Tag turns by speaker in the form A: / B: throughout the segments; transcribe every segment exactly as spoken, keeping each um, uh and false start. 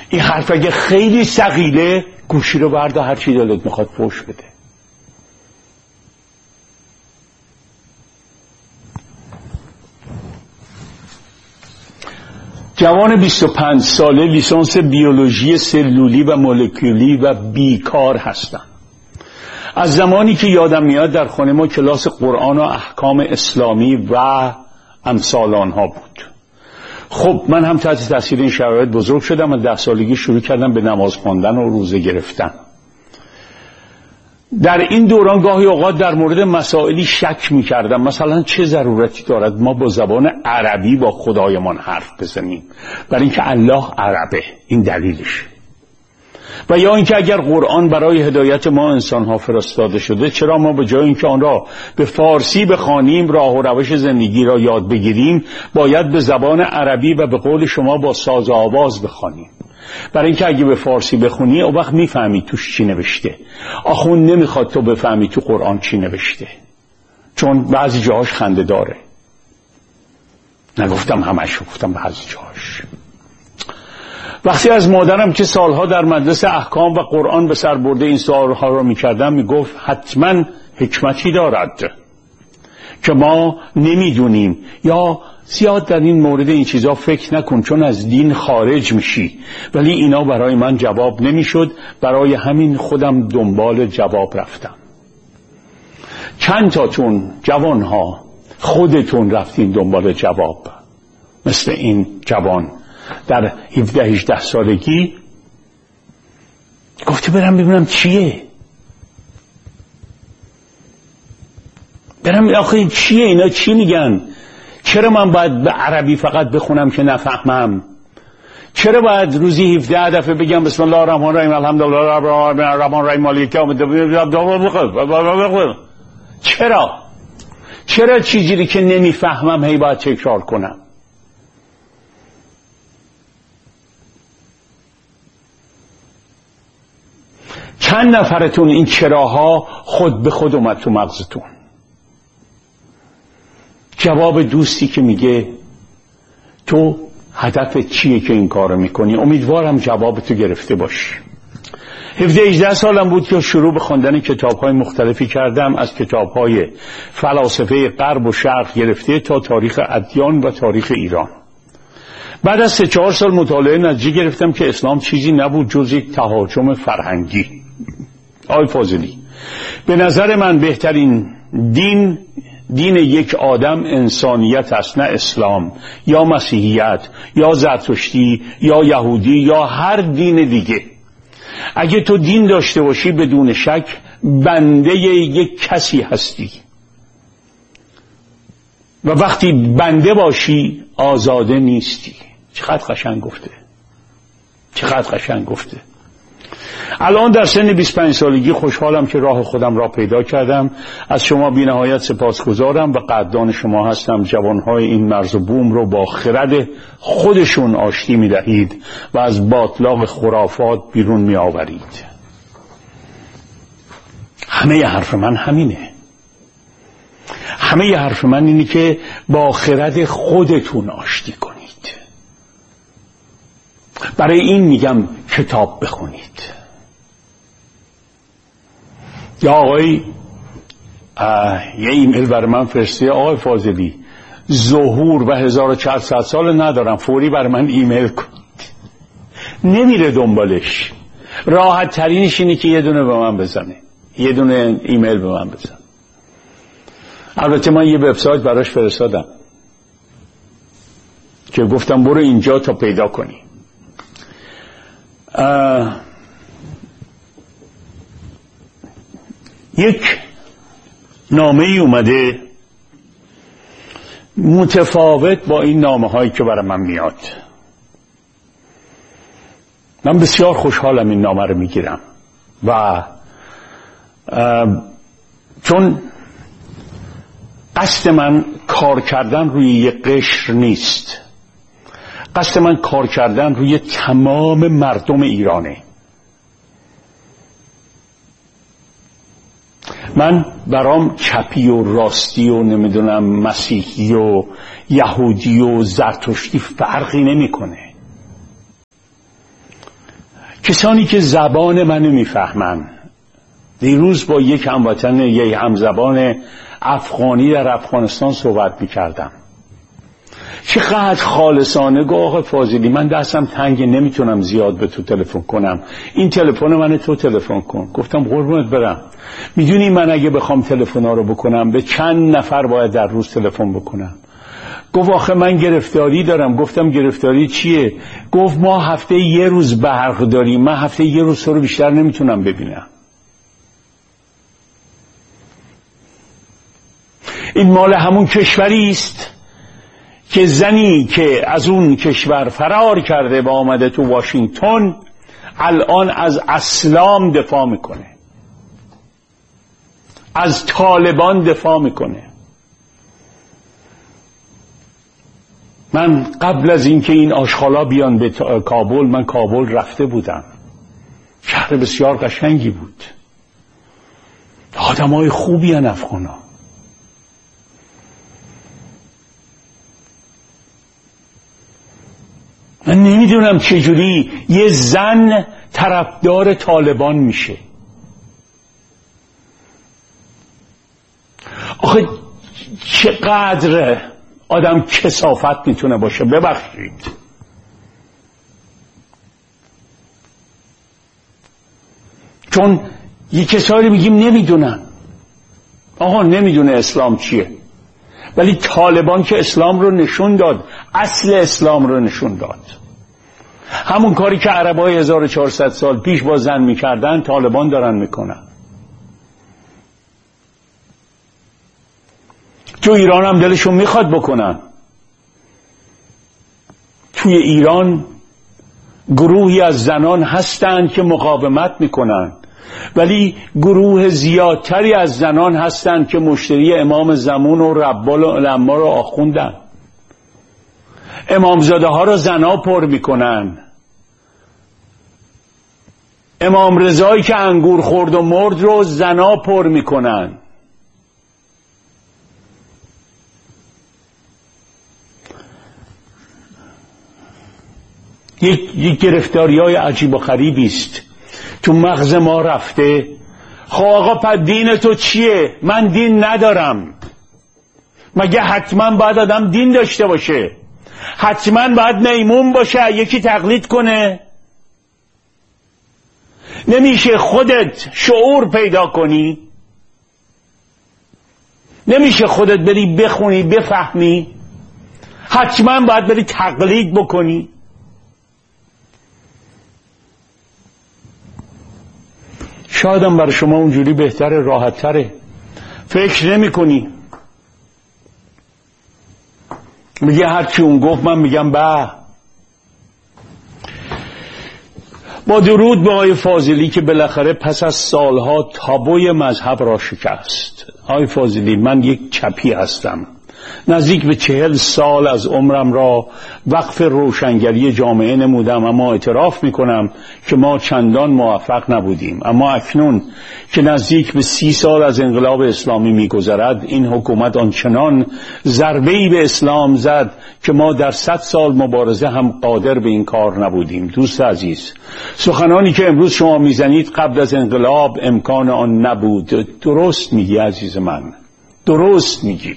A: این حرف اگه خیلی ثقیله گوشی رو بردا، هر چی دلت میخواد فوش بده. جوان بیست و پنج ساله لیسانس بیولوژی سلولی و مولکولی و بیکار هستم. از زمانی که یادم میاد در خانه ما کلاس قرآن و احکام اسلامی و امثال آنها بود. خب من هم تحت تاثیر این شرایط بزرگ شدم و ده سالگی شروع کردم به نماز خواندن و روزه گرفتن. در این دوران گاهی اوقات در مورد مسائلی شک می‌کردم، مثلا چه ضرورتی دارد ما با زبان عربی با خدایمان حرف بزنیم، برای اینکه الله عربه، این دلیلش. و یا اینکه اگر قرآن برای هدایت ما انسان‌ها فرستاده شده، چرا ما به جای اینکه آن را به فارسی بخوانیم، راه و روش زندگی را یاد بگیریم، باید به زبان عربی و به قول شما با ساز و آواز بخوانیم؟ برای اینکه اگه به فارسی بخونی اون وقت میفهمی توش چی نوشته. آخون نمیخواد تو بفهمی تو قرآن چی نوشته، چون بعضی جاهاش خنده داره. نگفتم همش، گفتم بعضی جاهاش. وقتی از مادرم که سالها در مدرسه احکام و قرآن به سر برده این سوالها را میکردم، میگفت حتما حکمتی دارد که ما نمیدونیم، یا زیاد در این مورد این چیزا فکر نکن چون از دین خارج میشی. ولی اینا برای من جواب نمیشد، برای همین خودم دنبال جواب رفتم. چند تاتون جوانها خودتون رفتین دنبال جواب، مثل این جوان در هفده هجده سالگی گفته برم ببینم چیه، برم آخه چیه اینا، چی میگن، چرا من باید به عربی فقط بخونم که نفهمم، چرا باید روزی هفده دفعه بگم بسم الله الرحمن الرحیم الحمدلله رب الرحمن الرحیم مالک یوم الدین، چرا چرا چیزی که نمیفهمم هی باید تکرار کنم؟ چند نفرتون این چراها خود به خود اومد تو مغزتون؟ جواب دوستی که میگه تو هدفت چیه که این کارو میکنی؟ امیدوارم جواب تو گرفته باشی. هفده هجده سالم بود که شروع به خواندن کتاب‌های مختلفی کردم، از کتاب‌های فلاسفه غرب و شرق گرفته تا تاریخ ادیان و تاریخ ایران. بعد از سه چهار سال مطالعه نتیجه گرفتم که اسلام چیزی نبود جز یک تهاجم فرهنگی. آقای فاضلی، به نظر من بهترین دین دین یک آدم انسانیت است، نه اسلام یا مسیحیت یا زرتشتی یا یهودی یا هر دین دیگه. اگه تو دین داشته باشی بدون شک بنده یک کسی هستی، و وقتی بنده باشی آزاده نیستی. چقدر قشنگ گفته، چقدر قشنگ گفته. الان در سن بیست و پنج سالگی خوشحالم که راه خودم را پیدا کردم. از شما بی نهایت سپاسگزارم و قدردان شما هستم. جوانهای این مرز و بوم رو با خرد خودشون آشتی می دهید و از باطلاق خرافات بیرون می آورید. همه حرف من همینه. همه حرف من اینه که با خرد خودتون آشتی کنید. برای این میگم کتاب بخونید. یا آقای یه ایمیل برای من فرسته، آقای فاضلی ظهور و هزار و چهارصد سال ندارم، فوری برای من ایمیل کن. نمیره دنبالش. راحت ترینش اینه که یه دونه به من بزنه، یه دونه ایمیل به من بزن. البته من یه وبسایت براش فرستادم که گفتم برو اینجا تا پیدا کنی. یک نامه ای اومده متفاوت با این نامه هایی که برای من میاد. من بسیار خوشحالم این نامه رو میگیرم و چون قصد من کار کردن روی یک قشر نیست، قصد من کار کردن روی تمام مردم ایرانه. من برام چپی و راستی و نمیدونم مسیحی و یهودی و زرتشتی فرقی نمیکنه. کسانی که زبان منو میفهمن. دیروز با یک هموطن یک همزبان افغانی در افغانستان صحبت میکردم، چقدر خالصانه گفت آقا فاضلی من دستم تنگه نمیتونم زیاد به تو تلفن کنم، این تلفن من تو تلفن کن. گفتم قربونت برم، میدونی من اگه بخوام تلفن‌ها رو بکنم به چند نفر باید در روز تلفن بکنم؟ گفت آخه من گرفتاری دارم. گفتم گرفتاری چیه؟ گفت ما هفته یه روز برق داریم، من هفته یه روز تو رو بیشتر نمیتونم ببینم. این مال همون کشوری است که زنی که از اون کشور فرار کرده و آمده تو واشنگتن الان از اسلام دفاع میکنه، از طالبان دفاع میکنه. من قبل از اینکه این آشغالا بیان به کابل، من کابل رفته بودم، شهر بسیار قشنگی بود، آدمای خوبی هن افغانا. من نمیدونم چجوری یه زن طرفدار طالبان میشه. آخه چقدر آدم کثافت میتونه باشه، ببخشید. چون یه کسایی میگیم نمیدونن، آقا نمیدونه اسلام چیه، ولی طالبان که اسلام رو نشون داد، اصل اسلام رو نشون داد. همون کاری که عربای هزار و چهارصد سال پیش با زن میکردن طالبان دارن میکنن. تو ایران هم دلشون میخواد بکنن. توی ایران گروهی از زنان هستند که مقاومت میکنن، ولی گروه زیادتری از زنان هستند که مشتری امام زمان و ربال و علما رو آخوندن. امامزاده ها رو زنا پر میکنن. امام رضایی که انگور خورد و مرد رو زنا پر میکنن. یک, یک گرفتاری های عجیب و غریبی است تو مغز ما رفته. خب آقا پس دین تو چیه؟ من دین ندارم. مگه حتما باید آدم دین داشته باشه؟ حتما باید میمون باشه یکی تقلید کنه؟ نمیشه خودت شعور پیدا کنی؟ نمیشه خودت بری بخونی بفهمی؟ حتما باید بری تقلید بکنی؟ شایدم برای شما اونجوری بهتره، راحت تره، فکر نمی کنی. میگه هرچی اون گفت من میگم به. با درود به آقای فاضلی که بالاخره پس از سالها تابوی مذهب را شکست. آقای فاضلی، من یک چپی هستم، نزدیک به چهل سال از عمرم را وقف روشنگری جامعه نمودم، اما اعتراف میکنم که ما چندان موفق نبودیم. اما اکنون که نزدیک به سی سال از انقلاب اسلامی میگذرد، این حکومت آنچنان ضربه‌ای به اسلام زد که ما در صد سال مبارزه هم قادر به این کار نبودیم. دوست عزیز، سخنانی که امروز شما میزنید قبل از انقلاب امکان آن نبود. درست میگی عزیز من، درست میگی.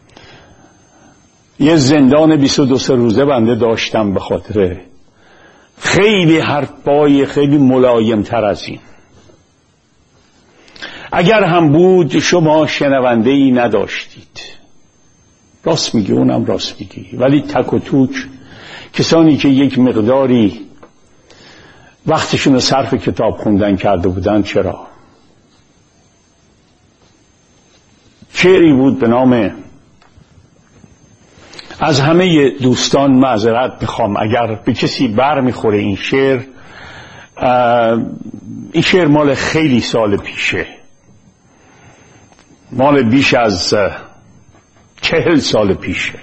A: یه زندان بیست و دو سه روزه بنده داشتم به خاطر خیلی حرفای خیلی ملایم تر از این. اگر هم بود شما شنونده ای نداشتید. راست میگی، اونم راست میگی. ولی تک و توک کسانی که یک مقداری وقتشون رو صرف کتاب خوندن کرده بودن، چرا؟ شعری بود به نام، از همه دوستان معذرت میخوام اگر به کسی بر میخوره این شعر، این شعر مال خیلی سال پیشه، مال بیش از چهل سال پیشه.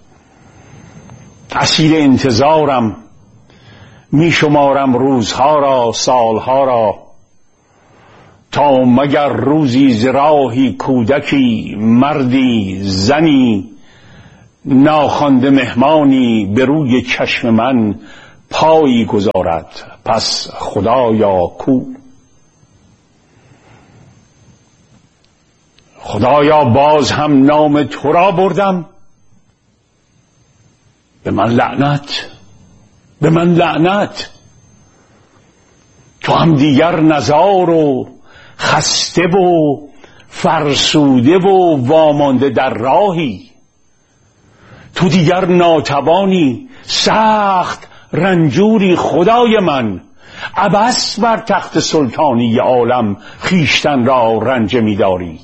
A: اسیر انتظارم میشمارم روزها را سالها را، تا مگر روزی ز راهی کودکی مردی زنی، ناخوانده مهمانی به روی چشم من پایی گذارد. پس خدایا کو؟ خدایا باز هم نام تو را بردم، به من لعنت، به من لعنت. تو هم دیگر نزار و خسته و فرسوده و وامانده در راهی. تو دیگر ناتوانی، سخت رنجوری خدای من. عبث بر تخت سلطانی عالم خیشتن را رنج می‌داری.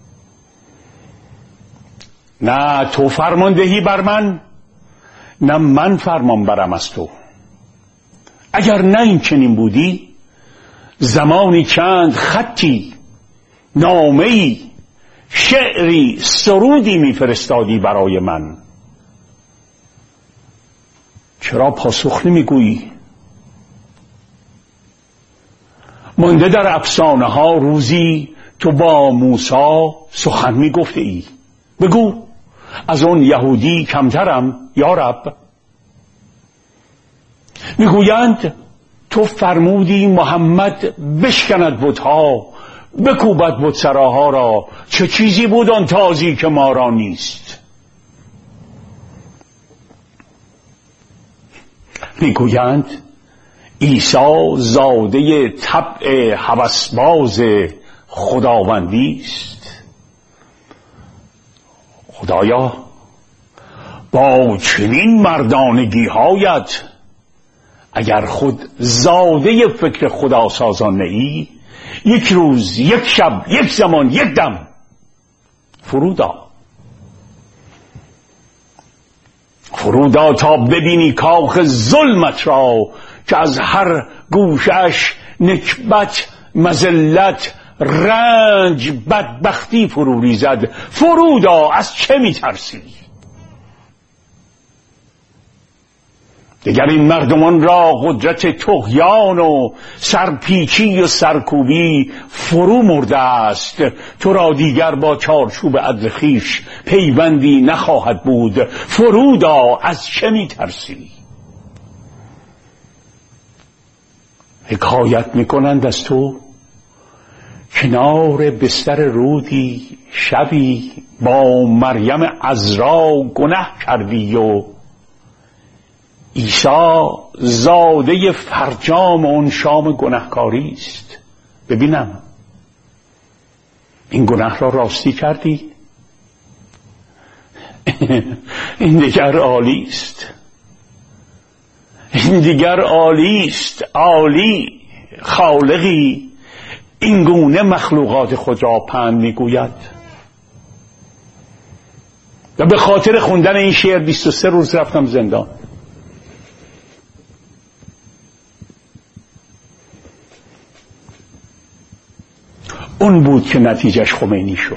A: نه تو فرماندهی بر من، نه من فرمان برم از تو. اگر نه این چنین بودی، زمانی چند خطی، نامه‌ای، شعری، سرودی میفرستادی برای من. چرا پاسخ نمیگویی؟ مانده در افسانه ها روزی تو با موسی سخن میگفته ای. بگو از اون یهودی کمترم یا رب؟ میگویند تو فرمودی محمد بشکند بتها، بکوبد بتسراها را. چه چیزی بود آن تازی که ما را نیست؟ میگویند عیسی زاده طبع هوسباز خداوندی است. خدایا با چنین مردانگی هایت اگر خود زاده فکر خداسازان نئی، یک روز، یک شب، یک زمان، یک دم فرودا فرودا تا ببینی کاخ ظلمت را که از هر گوشش نکبت، مذلت، رنج، بدبختی فرو ریزد. فرودا از چه میترسی؟ دیگر این مردمان را قدرت طغیان و سرپیچی و سرکوبی فرو مرده است. تو را دیگر با چارچوب عدل خویش پیوندی نخواهد بود. فرودا از چه میترسی؟ حکایت میکنند از تو کنار بستر رودی شبی با مریم عذرا گناه کردی و عیسی زاده فرجام اون شام گناهکاری است. ببینم این گناه را راستی کردی؟ این دیگر عالی است، این دیگر عالی است. عالی خالقی این گونه مخلوقات خود را پند میگوید. و به خاطر خوندن این شعر بیست و سه روز رفتم زندان. اون بود که نتیجهش خمینی شد.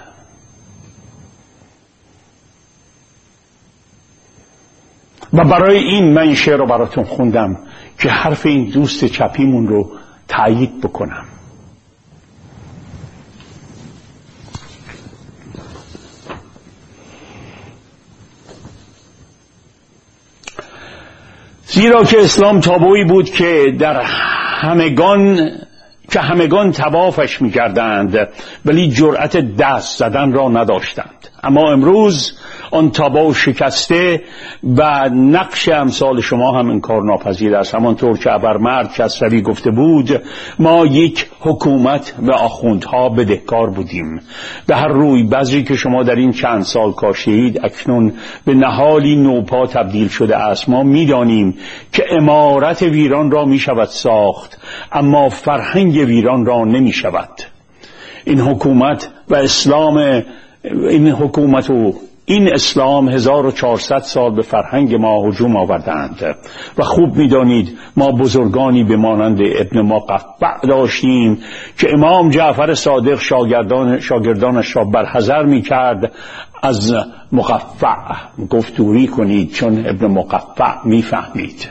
A: و برای این من این شعر رو براتون خوندم که حرف این دوست چپیمون رو تایید بکنم. زیرا که اسلام تابویی بود که در همگان که همگان طوافش می‌کردند ولی جرأت دست زدن را نداشتند. اما امروز آن تابو شکسته و نقش امثال شما هم انکار ناپذیر است. همانطور که ابرمرد کسروی گفته بود، ما یک حکومت و آخوندها بدهکار بودیم. به هر روی بذری که شما در این چند سال کاشتید اکنون به نهالی نوپا تبدیل شده است. ما می‌دانیم که عمارت ویران را می‌شود ساخت، اما فرهنگ ویران را نمی‌شود. این حکومت و اسلام این حکومت و این اسلام هزار و چهارصد سال به فرهنگ ما هجوم آوردند و خوب می‌دانید ما بزرگانی به مانند ابن مقفع داشتیم که امام جعفر صادق شاگردان شاگردانش را برحذر می‌کرد از مقفع گفتگویی کنید، چون ابن مقفع می‌فهمید.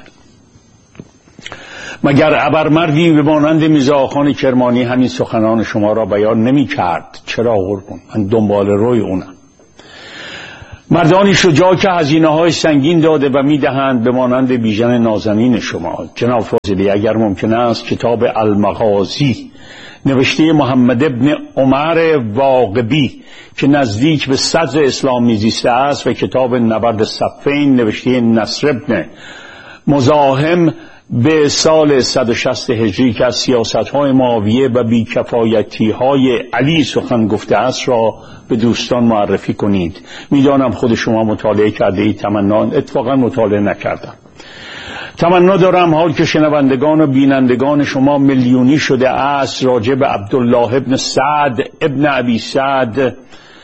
A: مگر ابرمردی به مانند میرزاخان کرمانی همین سخنان شما را بیان نمی کرد؟ چرا قربون؟ من دنبال روی اونم. مردانی شجاع که هزینه های سنگین داده و میدهند به مانند بیژن نازنین شما. جناب فاضلی، اگر ممکن است کتاب المغازی نوشته محمد ابن عمر واقبی که نزدیک به صدر اسلام میزیسته است و کتاب نبرد صفین نوشته نصر ابن مزاحم به سال صد و شصت هجری که از سیاست‌های معاویه و بی‌کفایتی‌های علی سخن گفته است را به دوستان معرفی کنید. میدانم خود شما مطالعه کرده اید، تمنا اتفاقا مطالعه نکردم. تمنا دارم حال که شنوندگان و بینندگان شما میلیونی شده است راجع به عبدالله ابن سعد ابن ابی سعد،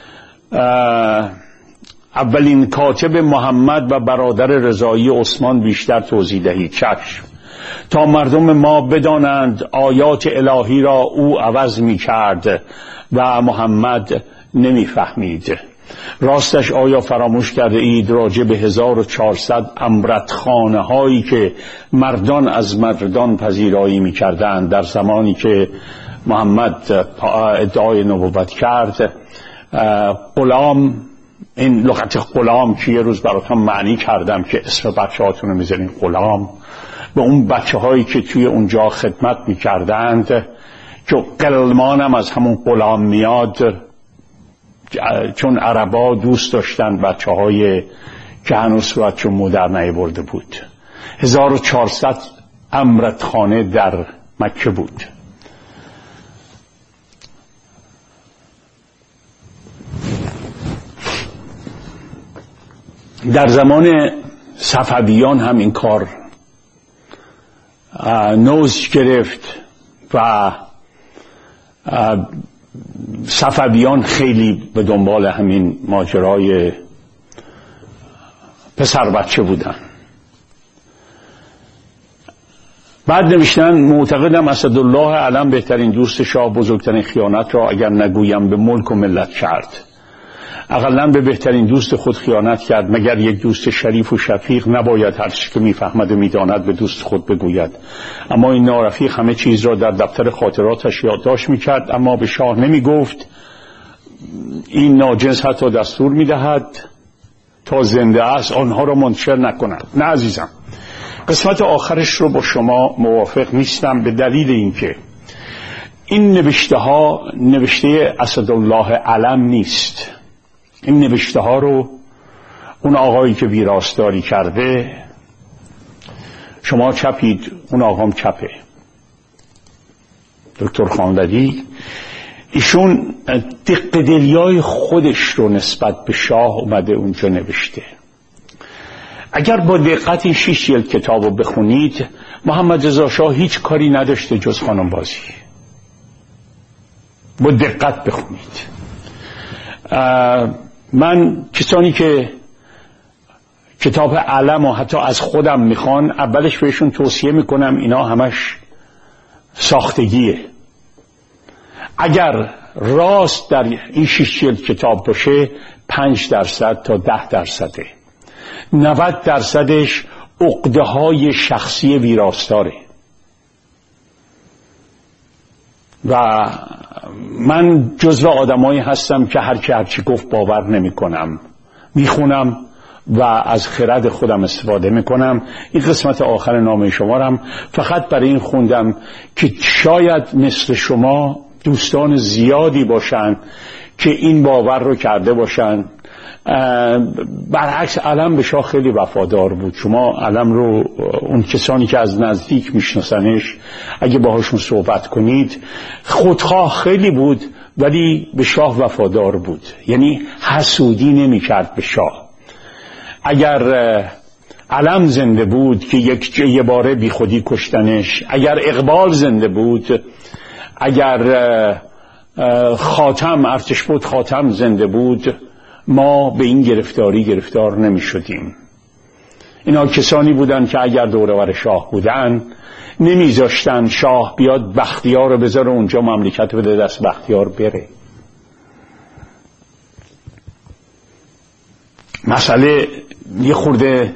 A: اولین کاتب محمد و برادر رضایی عثمان بیشتر توضیح دهید. چشم، تا مردم ما بدانند آیات الهی را او عوض می کرد و محمد نمی فهمید. راستش آیا فراموش کرده اید راجع به هزار و چهارصد امرتخانه هایی که مردان از مردان پذیرایی می کردند در زمانی که محمد ادعای نبوت کرد؟ غلام، این لغت غلام که یه روز براتون معنی کردم که اسم بچه هاتون رو میذارین غلام، به اون بچه هایی که توی اونجا خدمت میکردند که قلمان هم از همون غلام میاد، چون عربا دوست داشتن بچه های که هنوز صورتشون مادر نیاورده بود. هزار و چهارصد امرتخانه در مکه بود. در زمان صفویان هم این کار نوز گرفت و صفویان خیلی به دنبال همین ماجرای پسر بچه بودن. بعد نوشتن معتقدم اسدالله علم بهترین دوست شاه بزرگترین خیانت را اگر نگویم به ملک و ملت کرد. اقلا به بهترین دوست خود خیانت کرد، مگر یک دوست شریف و شفیق نباید هر چی که میفهمد و میداند به دوست خود بگوید. اما این نارفیق همه چیز را در دفتر خاطراتش یادداشت میکرد، اما به شاه نمیگفت. این ناجنس حتی دستور میدهد تا زنده است آنها را منتشر نکند. نه عزیزم، قسمت آخرش رو با شما موافق نیستم، به دلیل اینکه این نوشته ها نوشته اسدالله علم نیست. این نوشته ها رو اون آقایی که ویراستاری کرده، شما چپید اون آقام چپه، دکتر خانلری، ایشون دق دلیای خودش رو نسبت به شاه اومده اونجا نوشته. اگر با دقت این شیش جلد کتاب رو بخونید، محمد رضا شاه هیچ کاری نداشته جز خانم بازی. با دقت بخونید. من کسانی که کتاب علم و حتی از خودم میخوان، اولش بهشون توصیه میکنم اینا همش ساختگیه. اگر راست در این شیش جلد کتاب باشه پنج درصد تا ده درصده، نود درصدش عقده های شخصی ویراستاره. و من جزو آدمایی هستم که هر کی هر چی گفت باور نمی کنم، میخونم و از خرد خودم استفاده میکنم. این قسمت آخر نامه شمارم فقط برای این خوندم که شاید مثل شما دوستان زیادی باشن که این باور رو کرده باشن. برعکس علم به شاه خیلی وفادار بود. شما علم رو، اون کسانی که از نزدیک میشناسنش، اگه باهاشون صحبت کنید، خودخواه خیلی بود ولی به شاه وفادار بود. یعنی حسودی نمی کرد به شاه. اگر علم زنده بود که یک یه باره بی خودی کشتنش، اگر اقبال زنده بود، اگر خاتم ارتش بود خاتم زنده بود، ما به این گرفتاری گرفتار نمی شدیم. اینا کسانی بودن که اگر دورور شاه بودن نمیذاشتن شاه بیاد بختیار رو بذاره اونجا، مملکت بده دست بختیار بره. مسئله یه خورده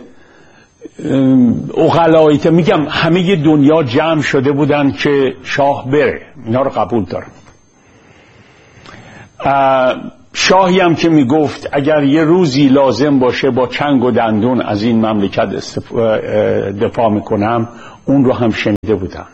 A: اغلاییت، میگم همه دنیا جمع شده بودن که شاه بره، اینا رو قبول دارم. شاهی هم که میگفت اگر یه روزی لازم باشه با چنگ و دندون از این مملکت دفاع میکنم، اون رو هم شنیده بودم.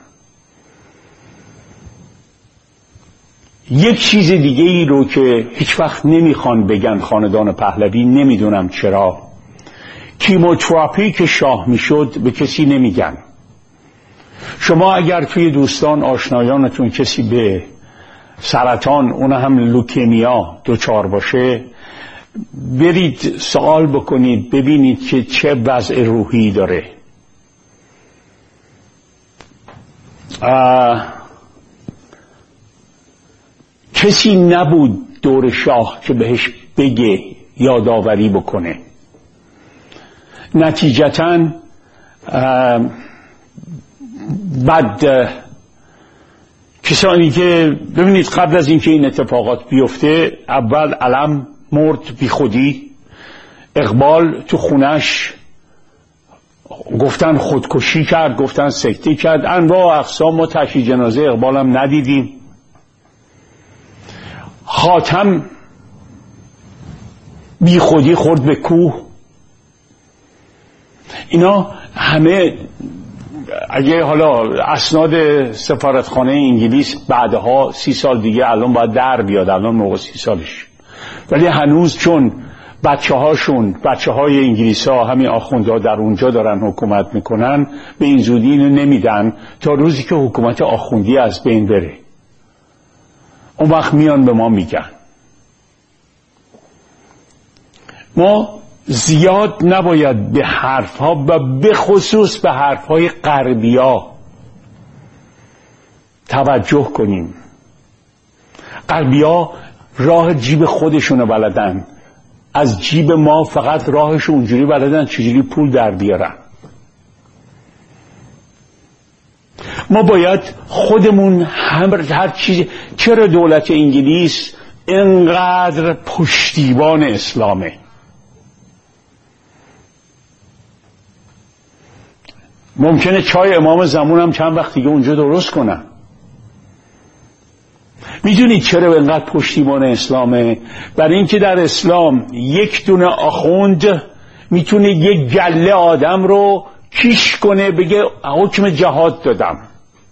A: یک چیز دیگه ای رو که هیچ وقت نمیخوان بگن خاندان پهلوی، نمیدونم چرا، کیموتراپی که شاه میشد به کسی نمیگن. شما اگر توی دوستان آشنایانتون کسی به سرطان، اون هم لوکمیا دچار باشه، برید سوال بکنید ببینید که چه وضع روحی داره. کسی نبود دور شاه که بهش بگه یادآوری بکنه. نتیجتاً بعد کسانی که ببینید قبل از اینکه این اتفاقات بیفته، اول علم مرد بی خودی، اقبال تو خونش گفتن خودکشی کرد، گفتن سکته کرد، انواع اقسام. ما تشییع جنازه اقبال هم ندیدیم. خاتم بی خودی خورد به کوه. اینا همه اگه حالا اسناد سفارتخانه انگلیس بعدها سی سال دیگه الان باید در بیاد، الان موقع سی سالش، ولی هنوز چون بچه هاشون بچه های انگلیس ها همین آخوندها در اونجا دارن حکومت میکنن، به این زودی اینو نمیدن تا روزی که حکومت آخوندی از بین بره. اون وقت میان به ما میگن. ما زیاد نباید به حرفها و به خصوص به حرفهای غربیا توجه کنیم. غربیا راه جیب خودشونو بلدن، از جیب ما فقط راهشو اونجوری بلدن چجوری پول در بیارن. ما باید خودمون هم هر چیز. چرا دولت انگلیس اینقدر پشتیبان اسلامه؟ ممکنه چای امام زمان هم چند وقت دیگه اونجا درست کنن. میدونید چرا اینقدر پشتیبان اسلامه؟ برای اینکه در اسلام یک دونه آخوند میتونه یک گله آدم رو کیش کنه، بگه حکم جهاد دادم.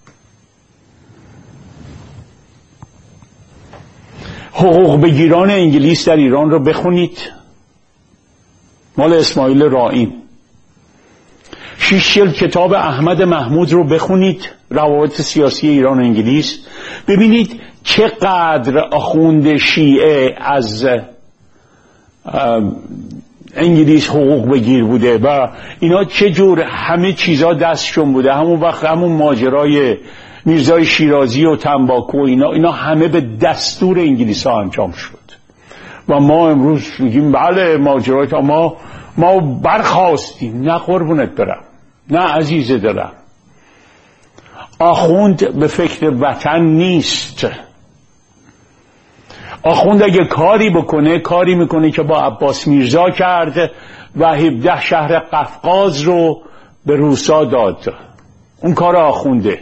A: حقوق بگیران انگلیس در ایران رو بخونید، مال اسماعیل رائین. شیش جلد کتاب احمد محمود رو بخونید، روابط سیاسی ایران و انگلیس، ببینید چقدر آخوند شیعه از انگلیس حقوق بگیر بوده و اینا چه جور همه چیزا دستشون بوده. همون وقت همون ماجرای میرزای شیرازی و تنباکو، اینا اینا همه به دستور انگلیس ها انجام شد و ما امروز میگیم بله ماجرای تا ما ما برخواستیم. نه قربونت برم، نه عزیز دلم. آخوند به فکر وطن نیست. آخوند اگه کاری بکنه، کاری میکنه که با عباس میرزا کرد و هفده شهر قفقاز رو به روسا داد. اون کار آخونده.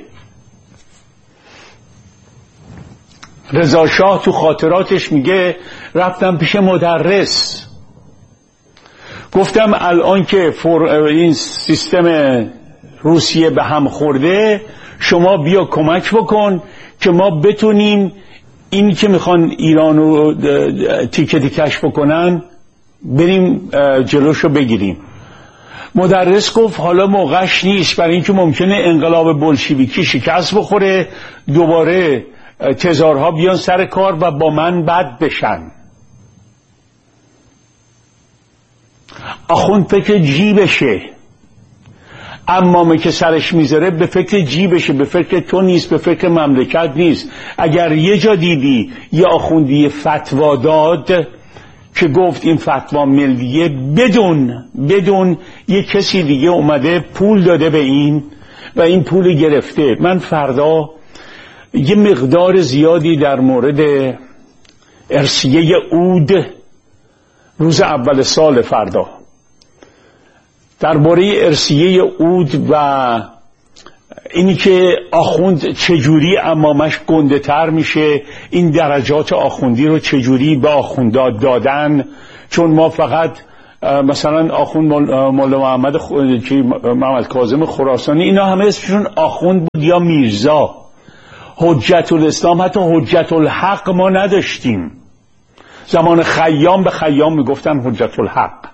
A: رضا شاه تو خاطراتش میگه رفتم پیش مدرس، گفتم الان که این سیستم روسیه به هم خورده، شما بیا کمک بکن که ما بتونیم این که میخوان ایران رو تیکه تیکش بکنن بریم جلوشو بگیریم. مدرس گفت حالا موقعش نیست، برای اینکه ممکنه انقلاب بلشویکی شکست بخوره، دوباره تزارها بیان سر کار و با من بد بشن. آخوند فکر جیبشه، امامه که سرش میذاره به فکر جیبشه، به فکر تو نیست، به فکر مملکت نیست. اگر یه جا دیدی یه آخوندی فتوا داد که گفت این فتوا ملیه، بدون بدون یه کسی دیگه اومده پول داده به این و این پول گرفته. من فردا یه مقدار زیادی در مورد ارثیه عود روز اول سال فردا درباره ارثیه عود و اینی که آخوند چجوری امامش گنده تر میشه، این درجات آخوندی رو چجوری به آخوندات دادن. چون ما فقط مثلا آخوند مولا محمد خ... محمد کاظم خراسانی، اینا همه اسمشون آخوند بود یا میرزا. حجت الاسلام، حتی حجت الحق ما نداشتیم. زمان خیام به خیام میگفتن حجت الحق.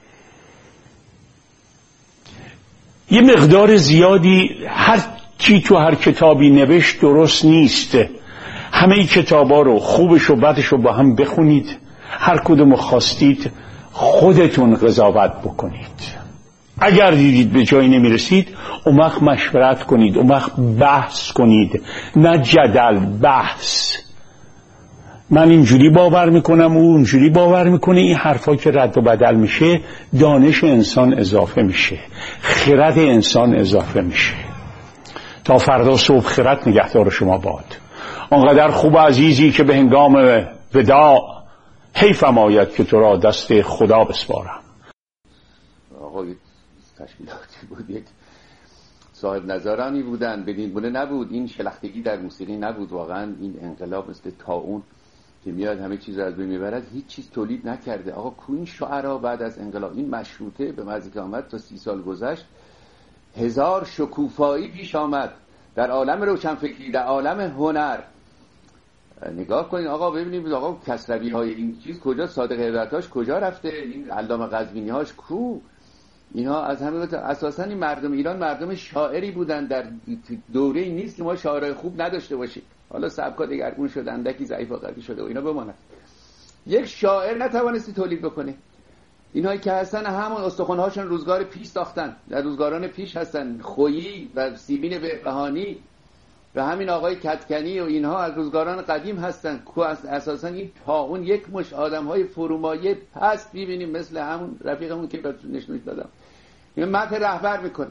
A: یه مقدار زیادی هر چی تو هر کتابی نوشت درست نیست. همه ای کتابا رو خوبش و بدش رو با هم بخونید، هر کدوم خواستید خودتون قضاوت بکنید. اگر دیدید به جایی نمیرسید اون وقت مشورت کنید، اون وقت بحث کنید، نه جدل، بحث. من اینجوری باور میکنم، اون اونجوری باور میکنه. این حرفا که رد و بدل میشه دانش انسان اضافه میشه، خرد انسان اضافه میشه. تا فردا صبح خرد نگهدار شما باد. آنقدر خوب عزیزی که به هنگام وداع حیفم آید که تو را دست خدا بسپارم.
B: آقای تشکیلاتی بود، یک صاحب نظرانی بودن، بدین گونه نبود. این شلختگی در موسیقی نبود. واقعا این انقلاب مثل طاعون که میاد همه چیز رو از بین میبرد، هیچ چیز تولید نکرده. آقا کو این شعرا بعد از انقلاب، این مشروطه به مزه که آمد تا سی سال گذشت، هزار شکوفایی پیش آمد در عالم روشنفکری، در عالم هنر. نگاه کنید آقا، ببینید آقا کسروی های این چیز کجا، صادق هدایتاش کجا رفته، این علامه قزوینی هاش کو. اینا از همه اساسا این مردم ایران مردم شاعری بودن. در دوره‌ای نیست که ما شاعرای خوب نداشته باشیم. حالا سبکا دگرگون شده، اندکی ضعیف و قوی شده و اینا بماند. یک شاعر نتوانستی تولید بکنه. اینایی که هستن همون استخوان‌هاشون روزگار پیش ساختن، در روزگاران پیش هستن. خویی و سیبین بهبهانی و همین آقای کدکنی و اینها از روزگاران قدیم هستن. کو اساسا این طاعون یک مش آدم‌های فرومایه پست می‌بینیم، مثل همون رفیقمون که نشون دادم، این متن رهبر میکنه.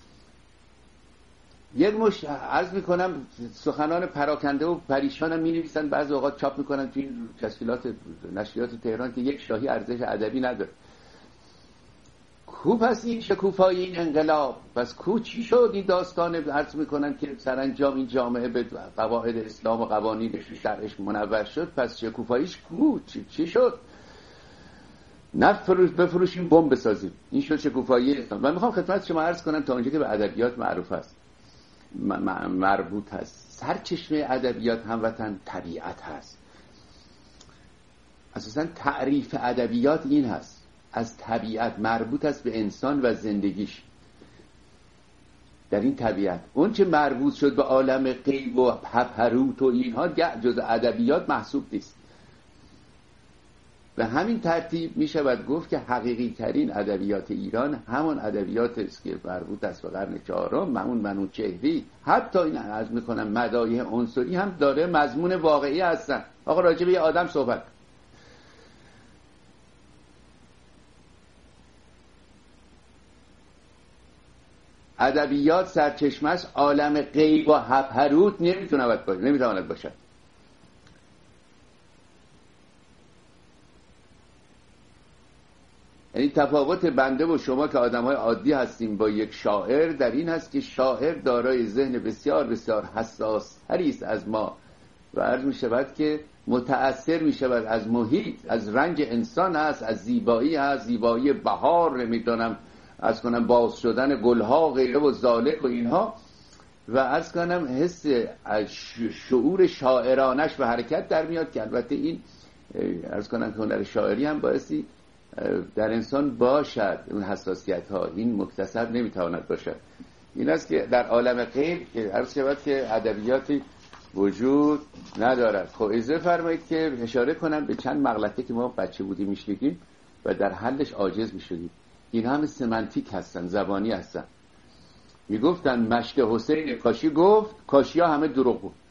B: یک مش عرض میکنم سخنان پراکنده و پریشان هم می‌نویسن، بعضی اوقات چاپ میکنن تو این تسهیلات نشریات تهران که یک شاهی ارزش ادبی نداره. کو پس این شکوفایی این انقلاب؟ پس کو چی شد این داستان؟ عرض میکنن که سرانجام این جامعه به قواعد اسلام و قوانینش و شرعش منور شد. پس شکوفاییش کو؟ چی, چی شد؟ نه فروش بفروشیم بمب بسازیم، این شد شکوفایی اسلام. من میخوام خدمت شما عرض کنم تا اونجا که به ادبیات معروف است، مربوط هست، سرچشمه ادبیات هموطن طبیعت هست. اساسا تعریف ادبیات این هست، از طبیعت، مربوط است به انسان و زندگیش. در این طبیعت اون چه مربوط شد به عالم غیب و هپروت و اینها جز ادبیات محسوب نیست. به همین ترتیب می شود گفت که حقیقی ترین ادبیات ایران همون ادبیات است که مربوط است به قرن چهارم، همون منوچهری. حتی این عرض میکنم مدایح عنصری هم داره مضمون واقعی هستن. آقا راجع به یه آدم صحبت، ادبیات سرچشمش عالم غیب و هپروت نمیتواند باشه، نمیتواند باشد. یعنی تفاوت بنده و شما که آدم‌های عادی هستیم با یک شاعر در این هست که شاعر دارای ذهن بسیار بسیار حساس تری است از ما و عرض می شود که متأثر می شود از محیط، از رنج انسان هست، از زیبایی هست، زیبایی بهار، نمیدونم از کنم باز شدن گلها غیره و ذالک و اینها، و عرض کنم حس شعور شاعرانش به حرکت در میاد که البته این عرض کنم که هنر شاعری هم بایستی در انسان باشد. اون حساسیت ها این مکتسب نمیتواند باشد. این است که در عالم غیب که عرض شود که ادبیاتی وجود ندارد. خب اجازه فرمایید که اشاره کنم به چند مغلطه که ما بچه بودیم میشنیدیم و در حلش عاجز میشدیم. این همه سمنتیک هستن، زبانی هستن. میگفتن مشت حسین کاشی گفت، کاشی ها همه دروغ بود.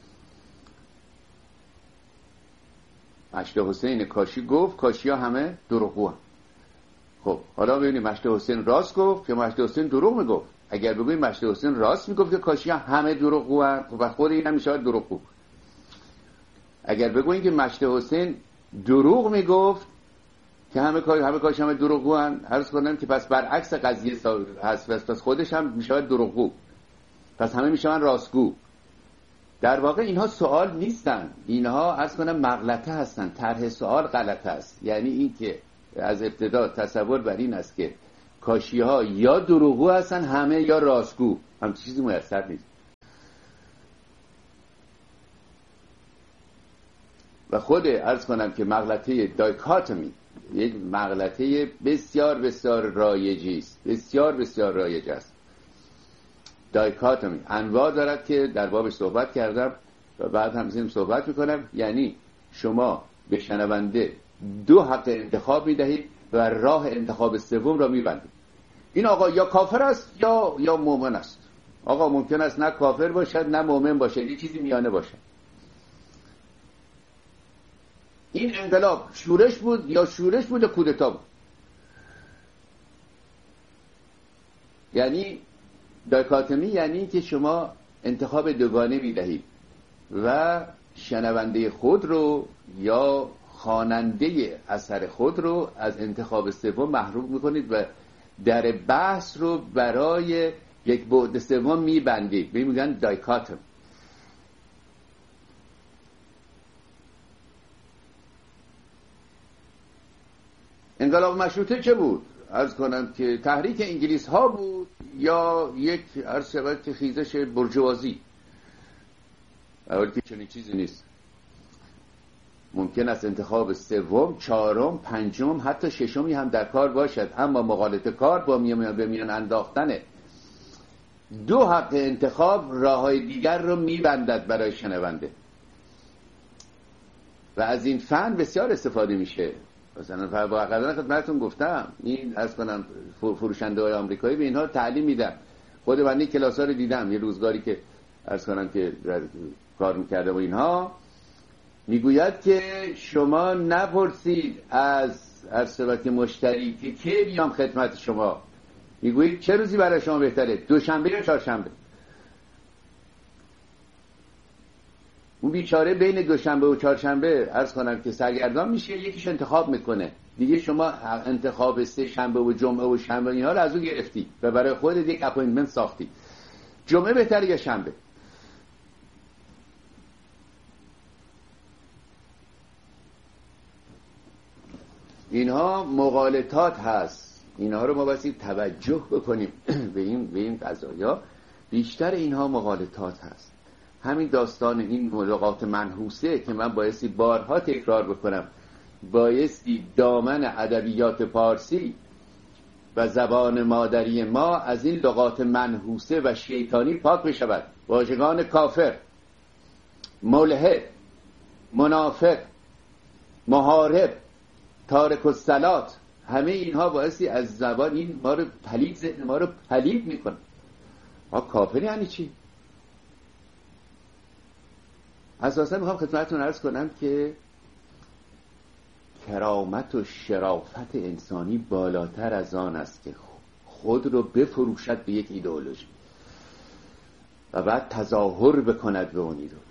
B: مشت حسین کاشی گفت، کاشی ها همه دروغ بود. خب حالا ببینید مشت حسین راست گفت که مشت حسین دروغ میگفت. اگر بگوییم مشت حسین راست میگفت که کاشی ها همه دروغ بود و خود این هم میشه دروغ بود. اگر بگوییم که مشت حسین دروغ میگفت که همه کار همه کارش همه دروغگوان، عرض کنم که پس برعکس قضیه هست، پس خودش هم میشه دروغگو. پس همه میشن راستگو. در واقع اینها سوال نیستن، اینها عرض کنم مغلطه هستن، طرح سوال غلط است. یعنی این که از ابتدا تصور بر این است که کاشی ها یا دروغگو هستن همه یا راستگو، هم چیزی میسر نیست. و خود عرض کنم که مغلطه دایکاتومی یک مغلطه بسیار بسیار رایجی است، بسیار بسیار رایج است. دایکاتومی انواع دارد که در بابش صحبت کردم و بعد هم صحبت میکنم. یعنی شما به شنونده دو حق انتخاب میدهید و راه انتخاب سوم را میبندید. این آقا یا کافر است یا یا مؤمن است. آقا ممکن است نه کافر باشد نه مؤمن باشد، یه چیزی میانه باشد. این انقلاب شورش بود یا شورش بود یا کودتا بود. یعنی دایکاتومی یعنی که شما انتخاب دوگانه میدهید و شنونده خود رو یا خواننده اثر خود رو از انتخاب سوم محروم میکنید و در بحث رو برای یک بعد سوم میبندید. به این میگن دایکاتوم. انقلاب مشروطه چه بود؟ عرض کنم که تحریک انگلیس ها بود یا یک عرض شود که خیزش برجوازی؟ اولی که چنین چیزی نیست. ممکن است انتخاب سوم، چهارم، پنجم، حتی ششمی هم در کار باشد، اما مغالطه کار با میان به میان انداختن دو حق انتخاب راههای دیگر رو میبندد برای شنونده و از این فن بسیار استفاده میشه. مثلا با قدرن خدمتتون گفتم این از کنم فروشنده های آمریکایی به اینها تعلیم میدن. خود من این کلاس ها رو دیدم یه روزگاری که از کنم که کار میکرده و اینها میگوید که شما نپرسید از از سبت مشتری که کی بیام خدمت شما، میگوید چه روزی برای شما بهتره، دوشنبه یا چهارشنبه. اون بیچاره بین دوشنبه و چهارشنبه عرض کنم که سرگردان میشه، یکیش انتخاب میکنه دیگه. شما انتخاب سه شنبه و جمعه و شنبه اینها رو از اون گرفتی و برای خودت یک اپوینتمنت ساختی. جمعه بهتره یا شنبه؟ اینها مغالطات هست، اینها رو ما باید توجه بکنیم به این به این قضایا. بیشتر اینها مغالطات هست. همین داستان این ملاقات منحوسه که من بایستی بارها تکرار بکنم، بایستی دامن ادبیات پارسی و زبان مادری ما از این لغات منحوسه و شیطانی پاک بشود. واژگان کافر، ملحد، منافق، محارب، تارک الصلات، همه اینها بایستی از زبان این ما رو پلید ما رو پلید میکنه. ها کافر یعنی چی؟ اساسا میخوام خدمتتون عرض کنم که کرامت و شرافت انسانی بالاتر از آن است که خود رو بفروشد به یک ایدئولوژی و بعد تظاهر بکند به اون ایدئولوژی.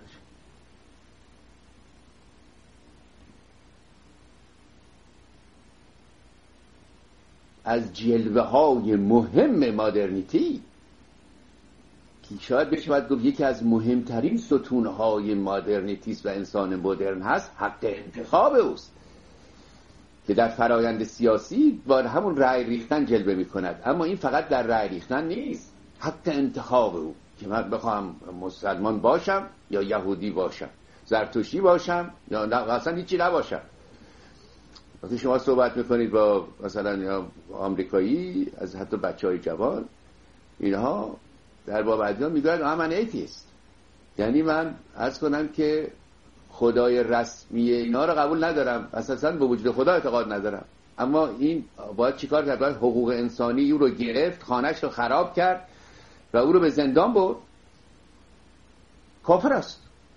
B: از جلوه های مهم مادرنیتی که شاید بشه باید گفت یکی از مهمترین ستونهای مادرنیتیست و انسان مدرن هست، حق انتخاب اوست که در فرایند سیاسی با همون رأی ریختن جلوه می کند. اما این فقط در رأی ریختن نیست، حق انتخاب او که من بخوام مسلمان باشم یا یهودی باشم، زرتشتی باشم یا اصلا هیچی نباشم. وقتی شما صحبت میکنید با مثلا یا آمریکایی، از حتی بچه های جوان، اینها در باب ادیان میگوید من ایتیست، یعنی من عرض کنم که خدای رسمی اینا رو قبول ندارم، اساسا به وجود خدا اعتقاد ندارم. اما این باید چیکار کرد؟ باید حقوق انسانی او رو گرفت، خانه‌اش رو خراب کرد و او رو به زندان برد. کافر است.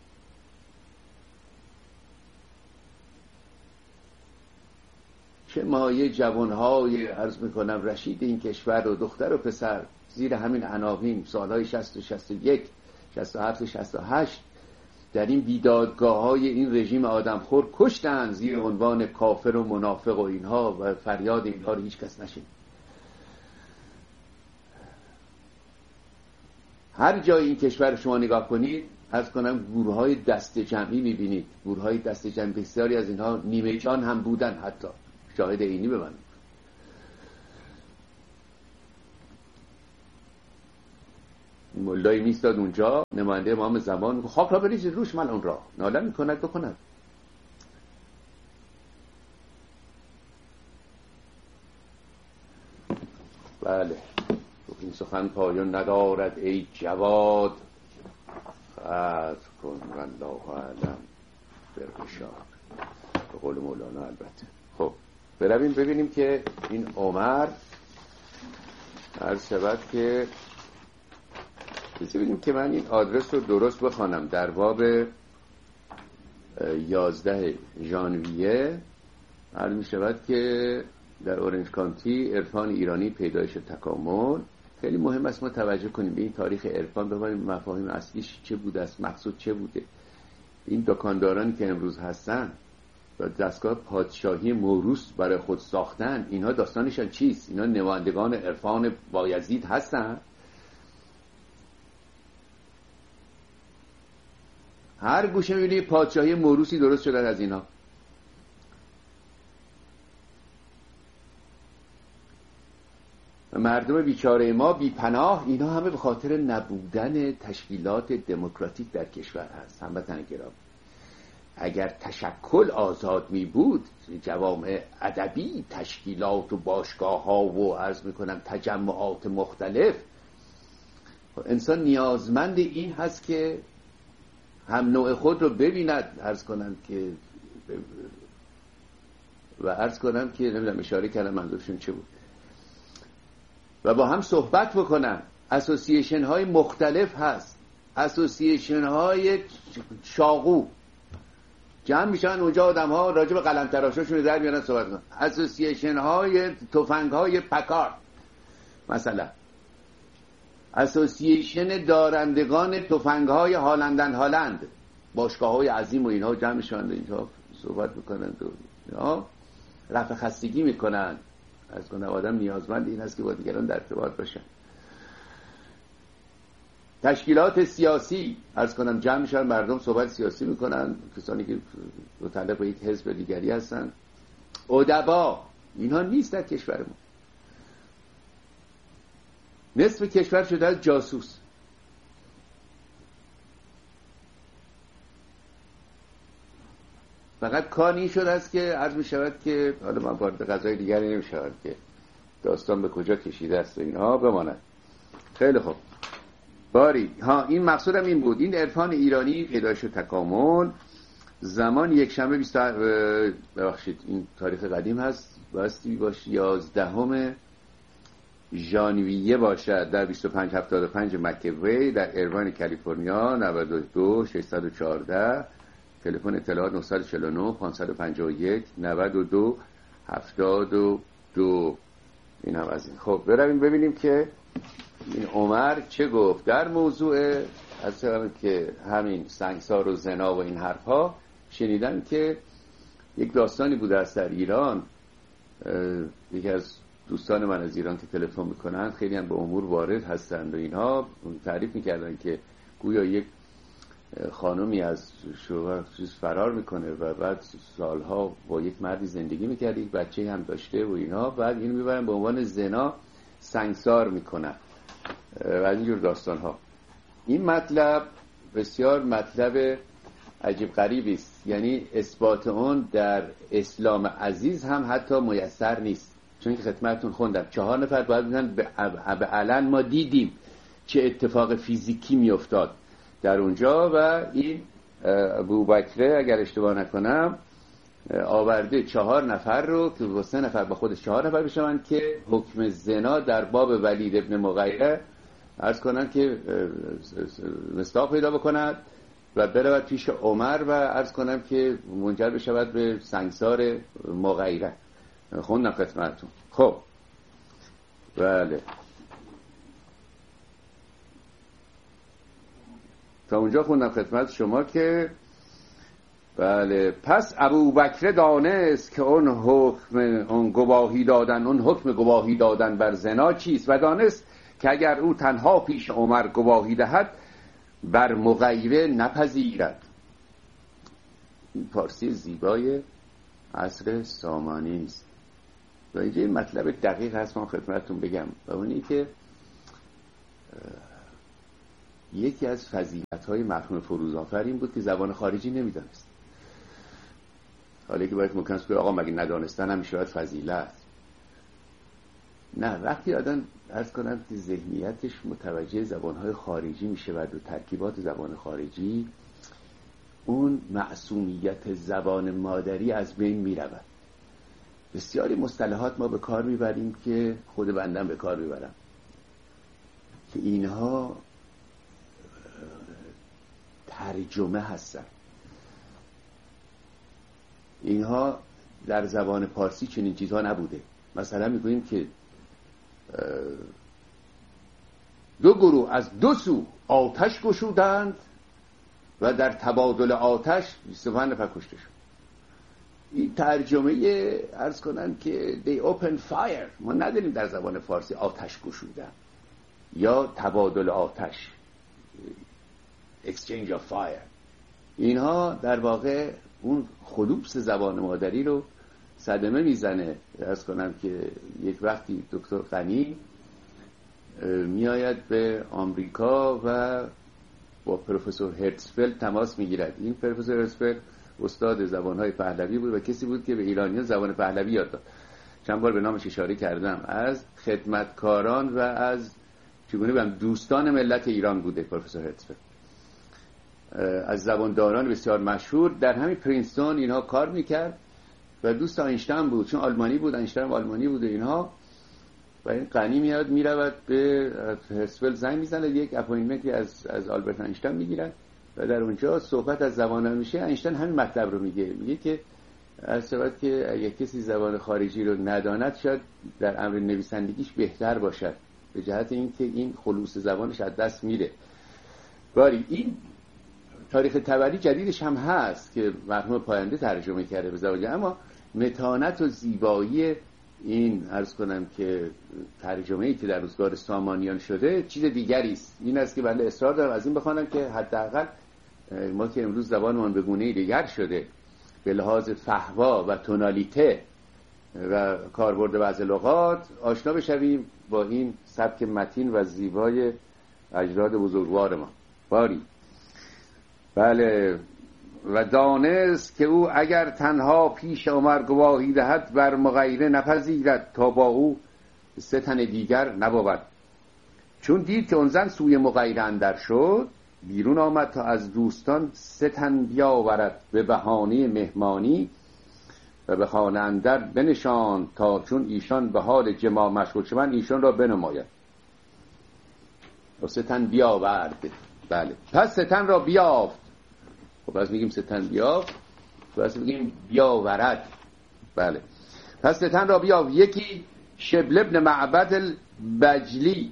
B: چه مایه جوانهای عرض میکنم رشید این کشور و دختر و پسر زیر همین عناوین سالهای شصت و شصت و یک، شصت و هفت و شصت و هشت در این بیدادگاه های این رژیم آدمخور کشتن زیر عنوان کافر و منافق و اینها و فریاد اینها رو هیچ کس نشید. هر جای این کشور شما نگاه کنید، عرض کنم گورهای دست جمعی میبینید. گورهای دست جمعی بسیاری از اینها نیمه جان هم بودن، حتی شاهد عینی به من. مولایی میستاد اونجا، نماینده امام زمان، خاک را بریزید روش ملعون را. ناله میکند بکند. بله، این سخن پایان ندارد ای جواد، خذ کن والله اعلم برگشاد، به قول مولانا البته. خب برویم ببینیم که این عمر عرض شود که ببینیم که من این آدرس رو درست بخوانم. در باب یازده ژانویه عرض می شود که در اورنج کانتی عرفان ایرانی پیدایش تکامل. خیلی مهم است ما توجه کنیم به این تاریخ عرفان، ببینیم مفاهیم اصلیش چه بوده است، مقصود چه بوده. این دکاندارانی که امروز هستن و دستگاه پادشاهی موروث برای خود ساختن، اینها داستانشان چیست؟ اینا نمایندگان عرفان بایزید هستن. هر گوشه می‌بینی پادشاهی موروثی درست شدن از اینها. مردم بیچاره ما بی پناه، اینا همه به خاطر نبودن تشکیلات دموکراتیک در کشور هست. هموطن گرامی، اگر تشکل آزاد می بود، جوامع ادبی، تشکیلات و باشگاه ها و عرض میکنم تجمعات مختلف، انسان نیازمند این هست که هم نوع خود رو ببیند، عرض کنم که و عرض کنم که نمیدونم اشاره کردم منظورشون چه بود، و با هم صحبت بکنن. اسوسییشن های مختلف هست، اسوسییشن های چاقو جمع میشن اونجا، آدم ها راجع به قلم تراشاشون در میارن صحبت کنن. اسوسییشن های تفنگ های پکارد مثلا، اسوسییشن دارندگان تفنگ های هالندن هالند، باشگاه های عظیم و اینها جمع میشن اینجا صحبت میکنن و رفع خستگی میکنن. از کنه آدم نیازمند این است که با دیگران در ارتباط باشن. تشکیلات سیاسی عرض کنم جمع میشن، مردم صحبت سیاسی میکنن، کسانی که متعلق به یک حزب دیگری هستن. ادبا اینها نیست در کشور ما. نصف کشور شده از جاسوس. فقط کار این شده است که عرض می شود که حالا من وارد قضای دیگری نمی شود که داستان به کجا کشیده است و اینها بماند. خیلی خوب، باری ها این مقصودم این بود. این عرفان ایرانی پیدایش و تکامل زمان یک شنبه بیست ببخشید این تاریخ قدیم هست، باستی باشه یازدهم ژانویه باشد در بیست و پنج هفتاد و پنج مکه وی در ایروان کالیفرنیا. نود و دو ششصد و چهارده تلفن اطلاعات نه چهار نه پانصد و پنجاه و یک نود و دو هفتاد و دو. این هم از این. خب برویم ببینیم که این عمر چه گفت در موضوع از که همین سنگسار و زنا و این حرفها. شنیدم که یک داستانی بوده است در ایران، یکی از دوستان من از ایران که تلفن میکنن خیلی هم به امور وارد هستند و اینها تعریف میکردن که گویا یک خانمی از شوهر فرار میکنه و بعد سالها با یک مردی زندگی میکرد، یک بچه هم داشته و اینها، بعد اینو میبرن به عنوان زنا سنگسار میکنن و از اینجور داستان ها. این مطلب بسیار مطلب عجیب غریبی است، یعنی اثبات اون در اسلام عزیز هم حتی میسر نیست. چون که خدمتتون خوندم چهار نفر باید بودن به علن ما دیدیم چه اتفاق فیزیکی میافتاد در اونجا و این ابوبکر اگر اشتباه نکنم آورده چهار نفر رو که با سه نفر با خودش چهار نفر بشون که حکم زنا در باب ولید ابن مغیره عرض کنن که مصداق پیدا بکند و برود پیش عمر و عرض کنم که منجر بشود به سنگسار مغیره. خوندم خدمتتون. خب بله تا اونجا خوندم خدمت شما که بله پس ابوبکر دانست که اون حکم اون گواهی دادن اون حکم گواهی دادن بر زنا چیست و دانست که اگر او تنها پیش عمر گواهی دهد بر مغیره نپذیرد. این پارسی زیبای عصر سامانی است و اینجا این مطلب دقیق هست من خدمتتون بگم و اونی که یکی از فضیلت‌های مرحوم فروزآفر این بود که زبان خارجی نمی‌دانست. حالا که باید ممکن است که آقا مگه ندانستن هم میشه فضیلت؟ نه، وقتی آدم عرض کنم که ذهنیتش متوجه زبان‌های خارجی میشه و دو ترکیبات زبان خارجی، اون معصومیت زبان مادری از بین میرود. بسیاری مصطلحات ما به کار میبریم که خود بندم به کار میبرم که اینها ترجمه هستن. اینها در زبان پارسی چنین چیزها نبوده. مثلا میگوییم که دو گروه از دو سو آتش گشودند و در تبادل آتش بیست و پنج نفر کشته شد. این ترجمه عرض کنن که they open fire ما نداریم در زبان فارسی آتش گشودن یا تبادل آتش exchange of fire. اینها در واقع اون خلوص زبان مادری رو صدمه میزنه. عرض کنم که یک وقتی دکتر غنی میآید به آمریکا و با پروفسور هرتزفلد تماس میگیرد. این پروفسور هرتزفلد استاد زبانهای پهلوی بود و کسی بود که به ایرانیان زبان پهلوی یاد داد. چند بار به نامش اشاره کردم. از خدمتکاران و از چگونه بگم دوستان ملت ایران بوده پروفسور هرتزفلد. از زبانداران بسیار مشهور در همین پرینستون اینها کار میکرد و دوست آینشتین بود چون آلمانی بود. آینشتین آلمانی بود اینها. و این غنی میاد میرود به هرتزفلد زنگ میزنه، یک اپوینتمنتی از از آلبرت آینشتین میگیرن و در اونجا صحبت از زبان میشه. آینشتین همین مطلب رو میگه، میگه که از صحبت که اگه کسی زبان خارجی رو نداند شاید در امر نویسندگیش بهتر باشد به جهت اینکه این خلوص زبانش از دست میره. باری این تاریخ تبری جدیدش هم هست که مرحوم پاینده ترجمه کرده به زبان، اما متانت و زیبایی این عرض کنم که ترجمه‌ای که در روزگار سامانیان شده چیز دیگری است. این است که بنده اصرار دارم از این بخوانم که حداقل ما که امروز زبانمون به گونه‌ای دیگر شده به لحاظ فحوا و تونالیته و کاربرد بعض لغات آشنا بشویم با این سبک متین و زیبای اجداد بزرگوار ما. باری بله و دانست که او اگر تنها پیش عمر گواهی دهد بر مغیره نپذیرد تا با او سه تن دیگر نبود. چون دید که اون زن سوی مغیره اندر شد بیرون آمد تا از دوستان سه تن بیاورد به بهانه مهمانی و به خانه اندر بنشان تا چون ایشان به حال جماع مشغول شوند ایشان را بنماید. و سه تن بیاورد. بله پس سه تن را بیافت. خب پس میگیم سه تن بیافت، پس میگیم بیاورد. بله پس سه تن را بیافت. یکی شبل ابن معبد البجلی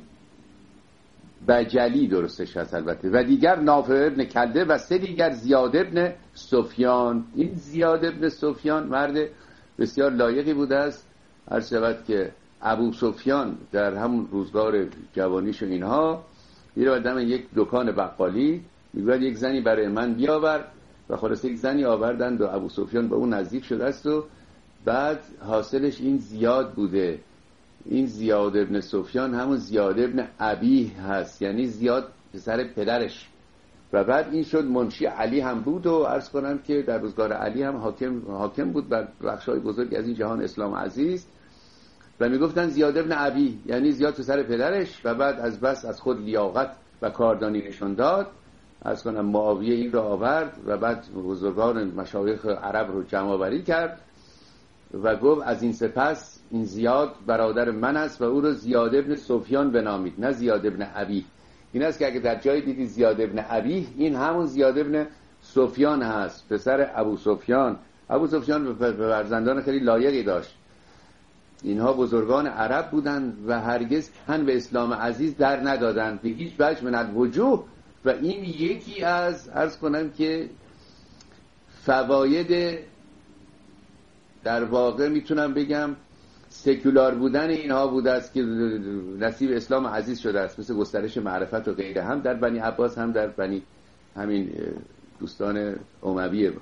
B: بجلی درستش هست البته، و دیگر نافع ابن کلده و سه دیگر زیاد ابن سفیان. این زیاد ابن سفیان مرد بسیار لایقی بوده است. هر شود که ابو سفیان در همون روزگار جوانیش و اینها میره دم یک دکان بقالی میگوید یک زنی برای من بیاور و خلاص یک زنی آوردند و ابو سفیان به اون نزدیک شده است و بعد حاصلش این زیاد بوده. این زیاد ابن سفیان همون زیاد ابن ابی هست، یعنی زیاد پسر پدرش، و بعد این شد منشی علی هم بود و عرض کنم که در روزگار علی هم حاکم حاکم بود بر بخشای بزرگ از این جهان اسلام عزیز و میگفتن زیاد ابن ابی یعنی زیاد پسر پدرش، و بعد از بس از خود لیاقت و کاردانی نشون داد. عرض کنم معاویه این را آورد و بعد بزرگان مشایخ عرب رو جمع آوری کرد و گفت از این سپس این زیاد برادر من است و او رو زیاد ابن سفیان بنامید نه زیاد ابن ابی. این است که اگه در جای دیدی زیاد ابن ابی این همون زیاد ابن سفیان هست، پسر ابو سفیان. ابو سفیان به فرزندان خیلی لایقی داشت. اینها بزرگان عرب بودند و هرگز تن به اسلام عزیز در ندادند به هیچ وجه من الوجوه، و این یکی از عرض کنم که فواید در واقع میتونم بگم سکولار بودن اینها بوده است که نصیب اسلام عزیز شده است، مثل گسترش معرفت و غیره، هم در بنی عباس هم در بنی همین دوستان امویه.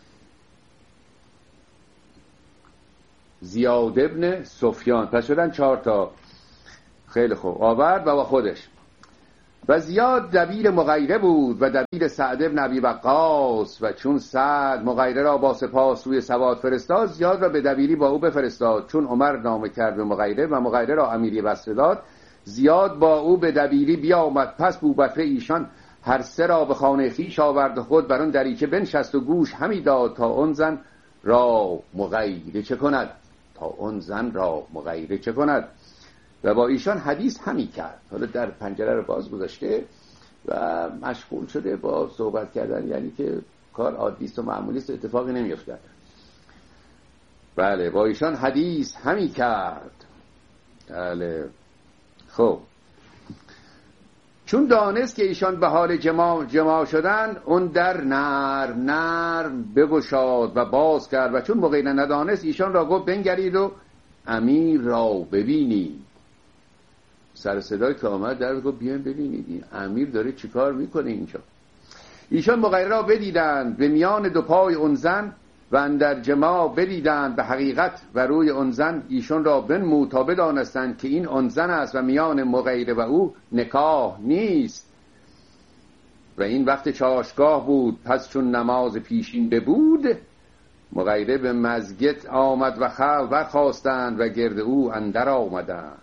B: زیاد ابن سفیان، پس شدن چهار تا. خیلی خوب، آورد و با خودش. و زیاد دبیر مغیره بود و دبیر سعد ابن ابی وقاص، و چون سعد مغیره را با سپاه سوی سواد فرستاد، زیاد را به دبیری با او بفرستاد. چون عمر نامه کرد به مغیره و مغیره را امیری بصره داد، زیاد با او به دبیری بیامد. پس بوبکر ایشان هر سه را به خانه خویش آورد، خود بر آن دریچه بنشست و گوش همی داد تا آن زن را مغیره چه کند، تا آن زن را مغیره چه کند و با ایشان حدیث همی کرد. حالا در پنجره رو باز گذاشته و مشغول شده با صحبت کردن، یعنی که کار عادیست و معمولیست و اتفاقی نمی‌افتد. بله، با ایشان حدیث همی کرد. بله. خب چون دانست که ایشان به حال جماع جماع شدن، اون در نرم نرم بگشاد و باز کرد. و چون مغیره ندانست، ایشان را گفت بنگرید و امیر را ببینید. سر صدای که آمد در گفت بیاین ببینید این امیر داره چیکار میکنه اینجا. ایشان مغیره را بدیدند به میان دو پای اون زن و اندر جماع بدیدند به حقیقت و روی اون زن. ایشان را بنمود تا بدانستند که این اون زن است و میان مغیره و او نکاح نیست. و این وقت چاشتگاه بود. پس چون نماز پیشین ببود، مغیره به مسجد آمد و خلق برخاستند و گرد او اندر آمدند.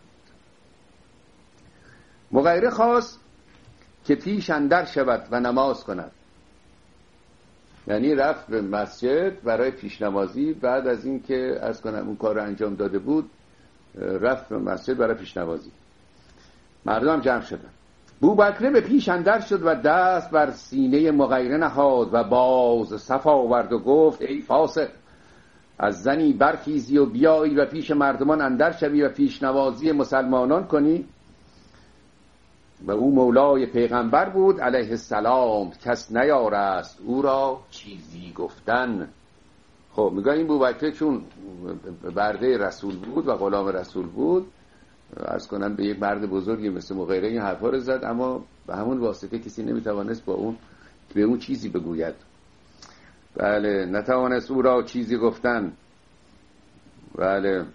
B: مغیره خواست که پیش اندر شود و نماز کند، یعنی رفت به مسجد برای پیش نمازی. بعد از این که از کنم اون کار رو انجام داده بود، رفت به مسجد برای پیش نمازی. مردم جمع شدن. بوبکر به پیش اندر شد و دست بر سینه مغیره نهاد و باز صف آورد و گفت ای فاسق، از زنی برخیزی و بیایی و پیش مردمان اندر شوی و پیش نوازی مسلمانان کنی. و او مولای پیغمبر بود علیه السلام، کس نیارست او را چیزی گفتن. خب میگه این بوبکر چون برده رسول بود و غلام رسول بود، عرض کنم به یک مرد بزرگی مثل مغیره این حرفا رو زد، اما به همون واسطه کسی نمیتوانست با اون به اون چیزی بگوید. بله، نتوانست او را چیزی گفتن. بله.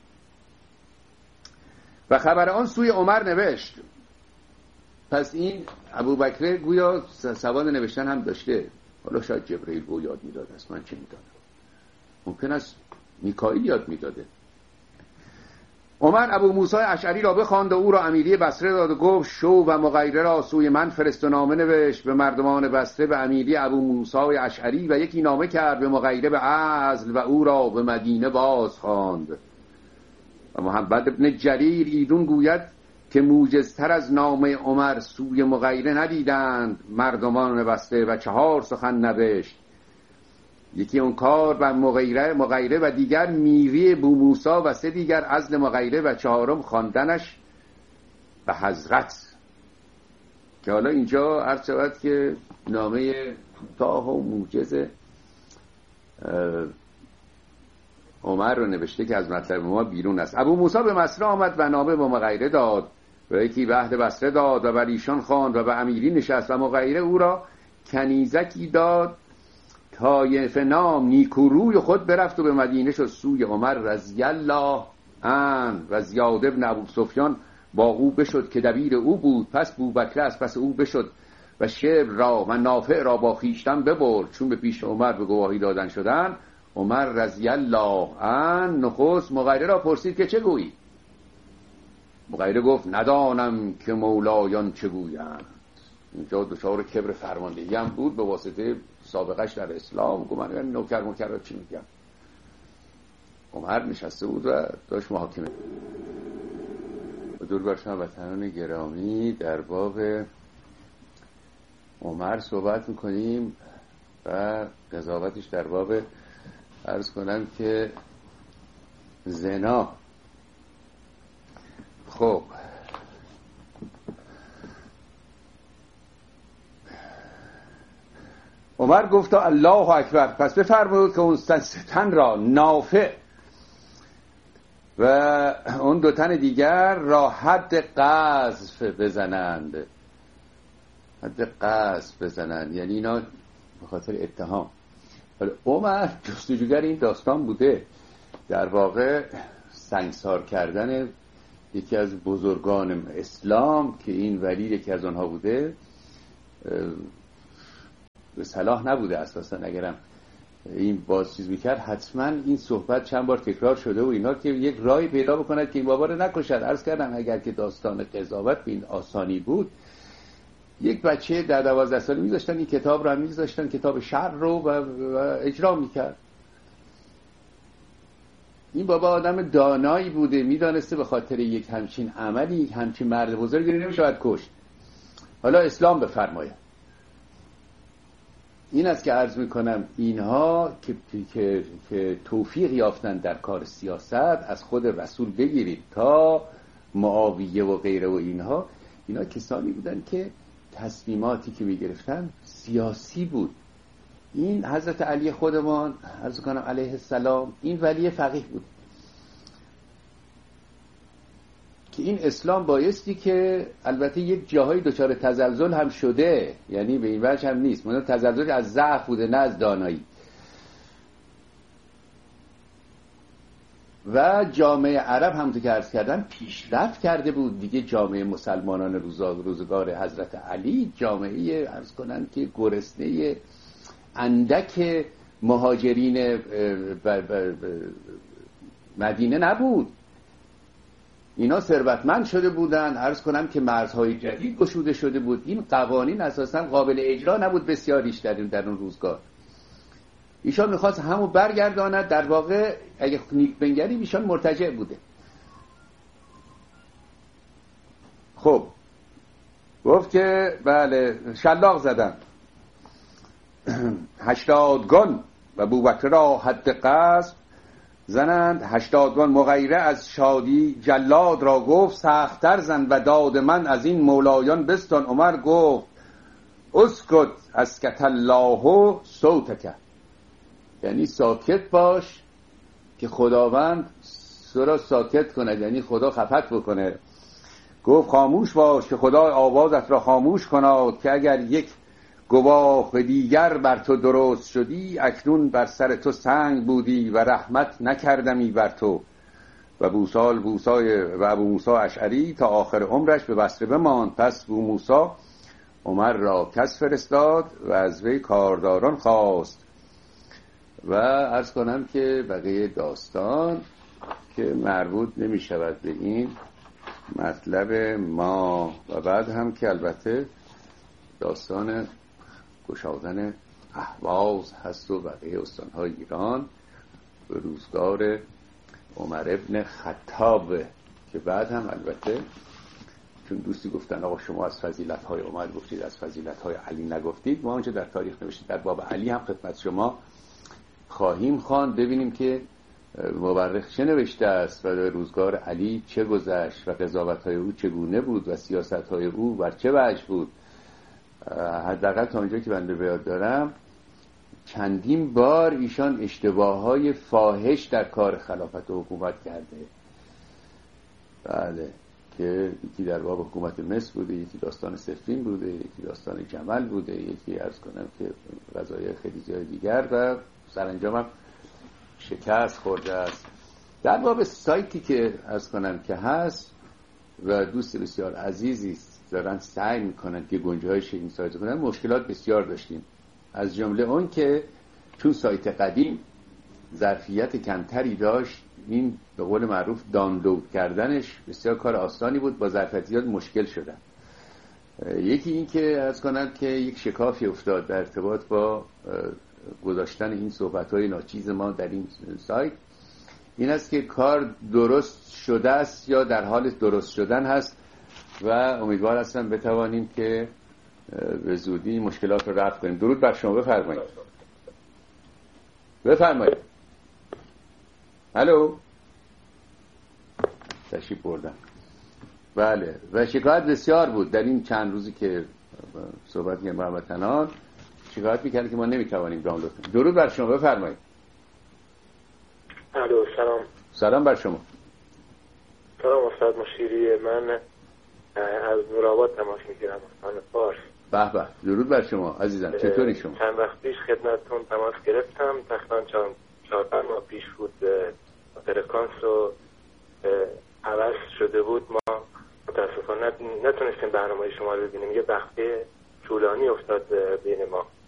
B: و خبر آن سوی عمر نوشت. پس این ابوبکر گویا سواد نوشتن هم داشته. حالا شاید جبرئیل او یاد میداد است، من چه میدانم، ممکن است میکائیل یاد میداده. عمر ابو موسی اشعری را بخواند و او را امیری بصره داد و گفت شو و مغیره را سوی من فرست. و نامه نوشت به مردمان بصره به امیری ابو موسی اشعری و یکی نامه کرد به مغیره به عزل و او را به مدینه باز خواند. و محمد ابن جریر ایدون گوید که موجزتر از نامه عمر سوی مغیره ندیدند مردمان بصره و چهار سخن نوشت. یکی اون کار و مغیره مغیره و دیگر میری بو موسی و سه دیگر عزل مغیره و چهارم خواندنش به حضرت. که حالا اینجا عرض شود که نامه کوتاه و موجز عمر رو نوشته که از مطلب ما بیرون است. ابو موسی به مصر آمد و نامه به مغیره داد و یکی به اهل بصره داد و بر ایشان خواند و به امیری نشست. و مغیره او را کنیزکی داد طایف نام، نیکوروی خود برفت و به مدینه شد سوی عمر رضی الله عنه. و زیاد ابن ابو سفیان با او بشد که دبیر او بود. پس بوبکر از پس او بشد و شعر را و نافع را با خویشتن ببرد. چون به پیش عمر به گواهی دادن شدن، عمر رضی الله عنه نخست مغیره را پرسید که چه گویی؟ مغیره گفت ندانم که مولایان چه گویند. اینجا دچار کبر فرماندهی هم بود به واسطه سابقش در اسلام. گفت من نوکر مکر را چی میگم. عمر نشسته بود و داشت محاکمه. دور بر شما وطنان گرامی، در باب عمر صحبت میکنیم و قضاوتش در باب عرض کنم که زنا. خب عمر گفت الله اکبر. پس بفرمایید که اون ستن را نافع و اون دو تن دیگر را حد قذف بزنند. حد قذف بزنند یعنی اینا به خاطر اتهام. ولی عمر جستجوگر این داستان بوده، در واقع سنگسار کردن یکی از بزرگان اسلام که این ولی یکی از آنها بوده به صلاح نبوده اساسا. اگرم این باز چیز میکرد حتما این صحبت چند بار تکرار شده و اینا که یک راهی پیدا بکند که این بابا رو نکشد. عرض کردم اگر که داستان قضاوت به این آسانی بود، یک بچه در دوازده ساله میذاشتن این کتاب رو هم میذاشتن، کتاب شرع رو و, و اجرا میکرد. این بابا آدم دانایی بوده، میدانسته به خاطر یک همچین عملی یک همچین مرد بزرگی نمیشود کشت. حالا اسلام بفرماید. این است که عرض میکنم اینها که, که, که توفیق یافتن در کار سیاست از خود رسول بگیرید تا معاویه و غیره و اینها، اینا کسانی بودن که تصمیماتی که میگرفتن سیاسی بود. این حضرت علی خودمان عرض کنم علیه السلام این ولی فقیه بود که این اسلام بایستی که البته یک جاهای دچار تزلزل هم شده، یعنی به این وجه هم نیست، منتها تزلزل از ضعف بوده نه از دانایی. و جامعه عرب همونطور که عرض کردم پیشرفت کرده بود دیگه. جامعه مسلمانان روزگار حضرت علی جامعه عرض کنن که گرسنه اندک مهاجرین مدینه نبود. اینا ثروتمند شده بودن، عرض کنم که مرزهای جدید گشوده شده بود. این قوانین اساسا قابل اجرا نبود بسیاریش در در اون روزگار. ایشان میخواست همو برگرداند. در واقع اگه نیک بنگریم ایشان مرتجع بوده. خب گفت که بله شلاق زدن هشتادگان و بوبکر را حد قذف زنند. هشتادگان مغیره از شادی جلاد را گفت سخت‌تر زن و داد من از این مولایان بستان. عمر گفت اسکت اسکت الله صوتک، یعنی ساکت باش که خداوند سرا ساکت کند، یعنی خدا خفت بکنه. گفت خاموش باش که خدا آوازت را خاموش کند که اگر یک گواه دیگر بر تو درست شدی اکنون بر سر تو سنگ بودی و رحمت نکردمی بر تو. و بوسال بوسای و ابو موسی اشعری تا آخر عمرش به بصره بماند. پس ابو موسی عمر را کس فرستاد و از وی کارداران خواست. و عرض کنم که بقیه داستان که مربوط نمی شود به این مطلب ما. و بعد هم که البته داستان گشادن اهواز هست و بقیه استانهای ایران به روزگار عمر ابن خطاب که بعد هم البته چون دوستی گفتن آقا شما از فضیلت‌های عمر گفتید از فضیلت‌های علی نگفتید، ما آنچه در تاریخ نوشته در باب علی هم خدمت شما خواهیم خواند. ببینیم که مورخ چه نوشته است و در روزگار علی چه گذشت و قضاوت‌های او چگونه بود و سیاست‌های او بر چه وجه بود. حداقل تا اونجا که بنده به یاد دارم چندین بار ایشان اشتباه‌های فاحش در کار خلافت و حکومت کرده. بله که یکی در باب حکومت مصر بوده، یکی داستان صفین بوده، یکی داستان جمل بوده، یکی عرض کنم که قضایای خیلی زیاد دیگر و سرانجام هم شکست خورده است. در باب سایتی که عرض کنم که هست و دوست بسیار عزیزی دارن سعی میکنن که گنجایش این سایت کنن، مشکلات بسیار داشتیم. از جمله اون که چون سایت قدیم ظرفیت کمتری داشت، این به قول معروف دانلود کردنش بسیار کار آسانی بود، با ظرفیت زیاد مشکل شدن. یکی این که عرض کنم که یک شکافی افتاد در ارتباط با گذاشتن این صحبت‌های ناچیز ما در این سایت، این است که کار درست شده است یا در حال درست شدن هست و امیدوار هستم بتوانیم که به زودی مشکلات رو رفع کنیم. درود بر شما، بفرمایید. بفرمایید. الو، تشریف بردم. بله و شکایت بسیار بود در این چند روزی که صحبت می‌کردیم با هموطنان، شکایت می‌کردن که ما نمی‌توانیم دانلود کنیم. درود بر شما، بفرمایید.
C: الو، سلام.
B: سلام بر شما.
C: سلام استاد مشیری، من از نورآباد تماس میگیرم، من فارس.
B: به به، درود بر شما عزیزم، چطوری شما؟
C: چند وقت پیش خدمتتون تماس گرفتم، تقریبا چند چهار پنج ماه پیش بود. فرکانس رو عوض شده بود، ما متاسفانه نتونستیم برنامه شما رو ببینیم، یه وقته طولانی افتاد بین ما.